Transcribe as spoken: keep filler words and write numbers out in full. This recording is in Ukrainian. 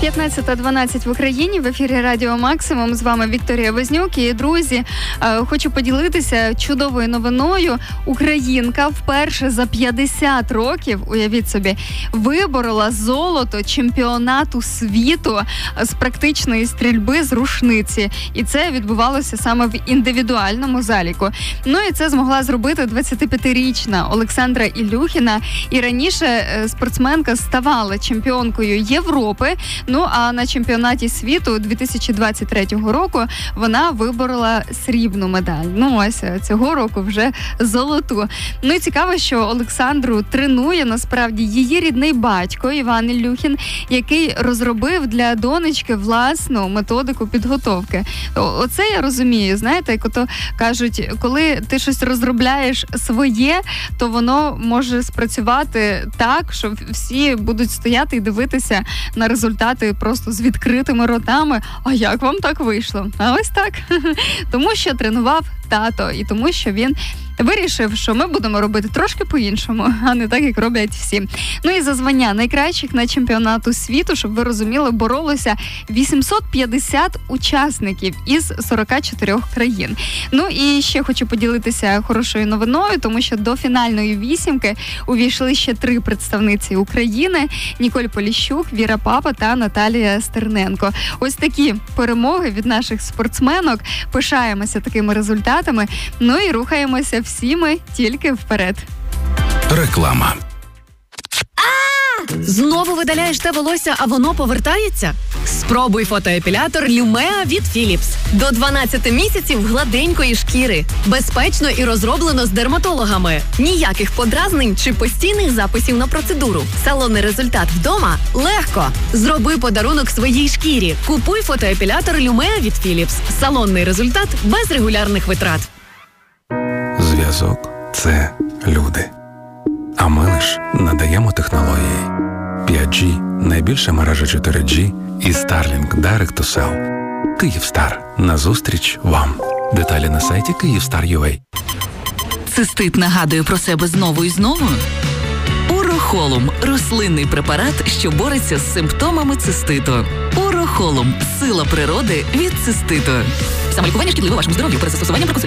п'ятнадцята дванадцять в Україні, в ефірі Радіо Максимум. З вами Вікторія Вознюк. І, друзі, хочу поділитися чудовою новиною. Українка вперше за п'ятдесят років, уявіть собі, виборола золото чемпіонату світу з практичної стрільби з рушниці. І це відбувалося саме в індивідуальному заліку. Ну і це змогла зробити двадцятип'ятирічна Олександра Ілюхіна. І раніше спортсменка ставала чемпіонкою Європи. Ну, а на чемпіонаті світу дві тисячі двадцять третього року вона виборола срібну медаль. Ну, ось цього року вже золоту. Ну, і цікаво, що Олександру тренує, насправді, її рідний батько Іван Ілюхін, який розробив для донечки власну методику підготовки. Оце я розумію, знаєте, як ото кажуть, коли ти щось розробляєш своє, то воно може спрацювати так, що всі будуть стояти і дивитися на результати просто з відкритими ротами. А як вам так вийшло? А ось так. Тому що тренував тато і тому що він вирішив, що ми будемо робити трошки по-іншому, а не так, як роблять всі. Ну і за звання найкращих на чемпіонату світу, щоб ви розуміли, боролося вісімсот п'ятдесят учасників із сорок чотири країн. Ну і ще хочу поділитися хорошою новиною, тому що до фінальної вісімки увійшли ще три представниці України: Ніколь Поліщук, Віра Папа та Наталія Стерненко. Ось такі перемоги від наших спортсменок. Пишаємося такими результатами. Ну і рухаємося всі ми тільки вперед. Реклама. Знову видаляєш те волосся, а воно повертається? Спробуй фотоепілятор Lumea від Philips. До дванадцяти місяців гладенької шкіри. Безпечно і розроблено з дерматологами. Ніяких подразнень чи постійних записів на процедуру. Салонний результат вдома легко. Зроби подарунок своїй шкірі. Купуй фотоепілятор Lumea від Philips. Салонний результат без регулярних витрат. Зв'язок – це люди. А ми лиш надаємо технології. п'ять джі – найбільша мережа чотири джі і Starlink Direct to Cell. Київстар. Назустріч вам. Деталі на сайті київстар крапка ю а. Цистит нагадує про себе знову і знову? Урохолум – рослинний препарат, що бореться з симптомами циститу. Урохолум – сила природи від циститу. Самолікування шкідливо вашому здоров'ю. Перед застосуванням проконсультуйтесь